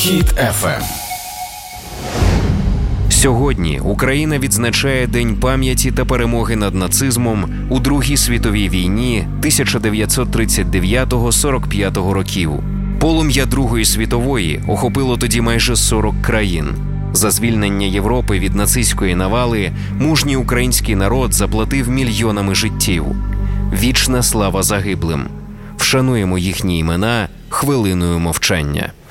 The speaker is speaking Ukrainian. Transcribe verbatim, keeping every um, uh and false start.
Хіт еф ем. Сьогодні Україна відзначає День пам'яті та перемоги над нацизмом у Другій світовій війні тисяча дев'ятсот тридцять дев'ятого - сорок п'ятого років. Полум'я Другої світової охопило тоді майже сорок країн. За звільнення Європи від нацистської навали мужній український народ заплатив мільйонами життів. Вічна слава загиблим. Вшануємо їхні імена хвилиною мовчання.